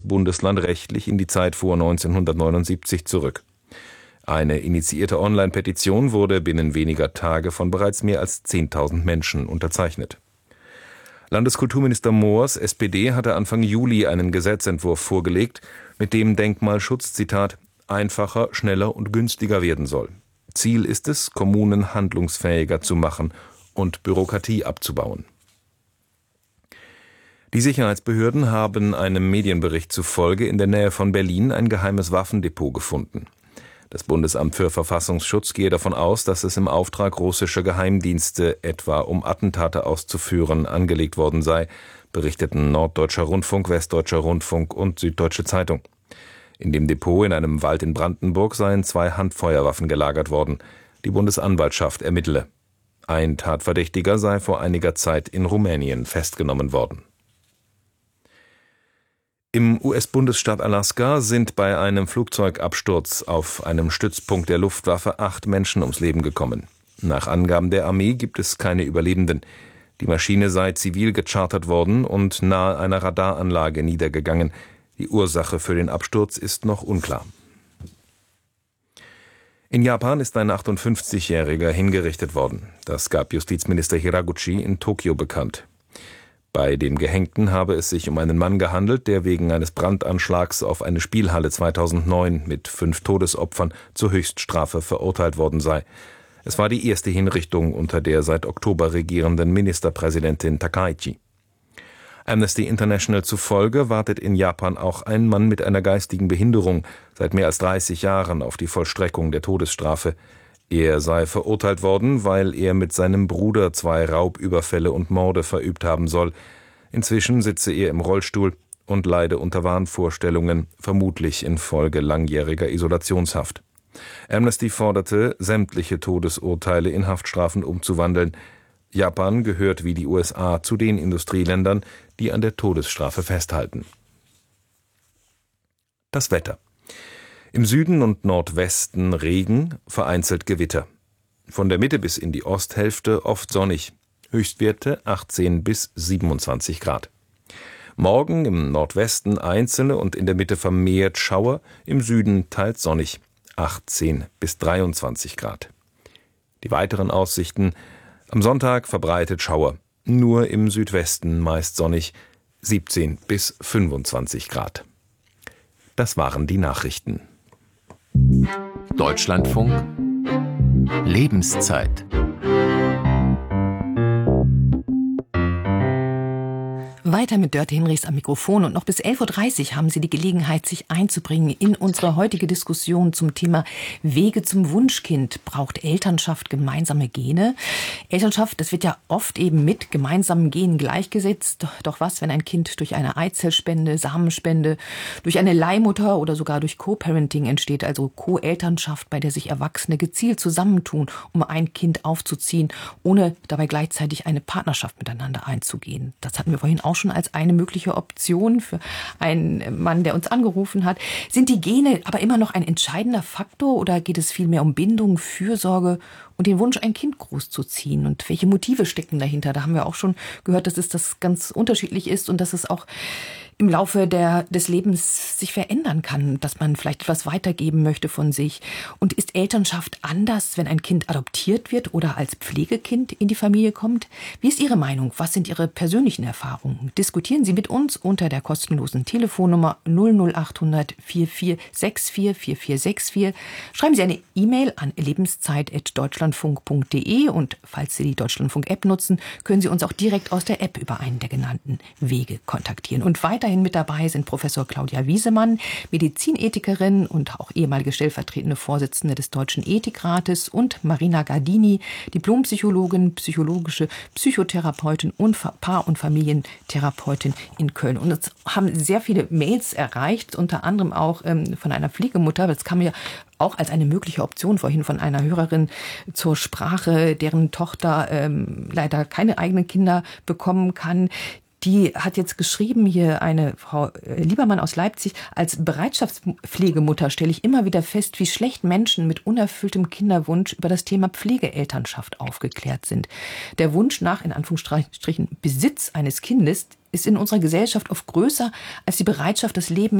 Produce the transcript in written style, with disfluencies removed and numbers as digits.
Bundesland rechtlich in die Zeit vor 1979 zurück. Eine initiierte Online-Petition wurde binnen weniger Tage von bereits mehr als 10.000 Menschen unterzeichnet. Landeskulturminister Moors, SPD, hatte Anfang Juli einen Gesetzentwurf vorgelegt, mit dem Denkmalschutz, Zitat, einfacher, schneller und günstiger werden soll. Ziel ist es, Kommunen handlungsfähiger zu machen und Bürokratie abzubauen. Die Sicherheitsbehörden haben einem Medienbericht zufolge in der Nähe von Berlin ein geheimes Waffendepot gefunden. Das Bundesamt für Verfassungsschutz gehe davon aus, dass es im Auftrag russischer Geheimdienste, etwa um Attentate auszuführen, angelegt worden sei, berichteten Norddeutscher Rundfunk, Westdeutscher Rundfunk und Süddeutsche Zeitung. In dem Depot in einem Wald in Brandenburg seien 2 Handfeuerwaffen gelagert worden. Die Bundesanwaltschaft ermittele. Ein Tatverdächtiger sei vor einiger Zeit in Rumänien festgenommen worden. Im US-Bundesstaat Alaska sind bei einem Flugzeugabsturz auf einem Stützpunkt der Luftwaffe 8 Menschen ums Leben gekommen. Nach Angaben der Armee gibt es keine Überlebenden. Die Maschine sei zivil gechartert worden und nahe einer Radaranlage niedergegangen. Die Ursache für den Absturz ist noch unklar. In Japan ist ein 58-Jähriger hingerichtet worden. Das gab Justizminister Hiraguchi in Tokio bekannt. Bei dem Gehängten habe es sich um einen Mann gehandelt, der wegen eines Brandanschlags auf eine Spielhalle 2009 mit 5 Todesopfern zur Höchststrafe verurteilt worden sei. Es war die erste Hinrichtung unter der seit Oktober regierenden Ministerpräsidentin Takaichi. Amnesty International zufolge wartet in Japan auch ein Mann mit einer geistigen Behinderung seit mehr als 30 Jahren auf die Vollstreckung der Todesstrafe. Er sei verurteilt worden, weil er mit seinem Bruder 2 Raubüberfälle und Morde verübt haben soll. Inzwischen sitze er im Rollstuhl und leide unter Wahnvorstellungen, vermutlich infolge langjähriger Isolationshaft. Amnesty forderte, sämtliche Todesurteile in Haftstrafen umzuwandeln. Japan gehört wie die USA zu den Industrieländern, die an der Todesstrafe festhalten. Das Wetter. Im Süden und Nordwesten Regen, vereinzelt Gewitter. Von der Mitte bis in die Osthälfte oft sonnig. Höchstwerte 18 bis 27 Grad. Morgen im Nordwesten einzelne und in der Mitte vermehrt Schauer, im Süden teils sonnig. 18 bis 23 Grad. Die weiteren Aussichten: am Sonntag verbreitet Schauer, nur im Südwesten meist sonnig, 17 bis 25 Grad. Das waren die Nachrichten. Deutschlandfunk Lebenszeit. Weiter mit Dörte Hinrichs am Mikrofon und noch bis 11.30 Uhr haben Sie die Gelegenheit, sich einzubringen in unsere heutige Diskussion zum Thema Wege zum Wunschkind. Braucht Elternschaft gemeinsame Gene? Elternschaft, das wird ja oft eben mit gemeinsamen Genen gleichgesetzt. Doch was, wenn ein Kind durch eine Eizellspende, Samenspende, durch eine Leihmutter oder sogar durch Co-Parenting entsteht, also Co-Elternschaft, bei der sich Erwachsene gezielt zusammentun, um ein Kind aufzuziehen, ohne dabei gleichzeitig eine Partnerschaft miteinander einzugehen. Das hatten wir vorhin auch schon als eine mögliche Option für einen Mann, der uns angerufen hat. Sind die Gene aber immer noch ein entscheidender Faktor oder geht es vielmehr um Bindung, Fürsorge und den Wunsch, ein Kind großzuziehen? Und welche Motive stecken dahinter? Da haben wir auch schon gehört, dass es das ganz unterschiedlich ist und dass es auch im Laufe des Lebens sich verändern kann, dass man vielleicht etwas weitergeben möchte von sich. Und ist Elternschaft anders, wenn ein Kind adoptiert wird oder als Pflegekind in die Familie kommt? Wie ist Ihre Meinung? Was sind Ihre persönlichen Erfahrungen? Diskutieren Sie mit uns unter der kostenlosen Telefonnummer 00800 4464 4464. Schreiben Sie eine E-Mail an lebenszeit@deutschlandfunk.de und falls Sie die Deutschlandfunk-App nutzen, können Sie uns auch direkt aus der App über einen der genannten Wege kontaktieren. Und weiterhin mit dabei sind Professor Claudia Wiesemann, Medizinethikerin und auch ehemalige stellvertretende Vorsitzende des Deutschen Ethikrates, und Marina Gardini, Diplompsychologin, psychologische Psychotherapeutin und Paar- und Familientherapeutin in Köln. Und uns haben sehr viele Mails erreicht, unter anderem auch von einer Pflegemutter. Das kam ja auch als eine mögliche Option vorhin von einer Hörerin zur Sprache, deren Tochter leider keine eigenen Kinder bekommen kann. Die hat jetzt geschrieben, hier eine Frau Liebermann aus Leipzig: Als Bereitschaftspflegemutter stelle ich immer wieder fest, wie schlecht Menschen mit unerfülltem Kinderwunsch über das Thema Pflegeelternschaft aufgeklärt sind. Der Wunsch nach, in Anführungsstrichen, Besitz eines Kindes ist in unserer Gesellschaft oft größer als die Bereitschaft, das Leben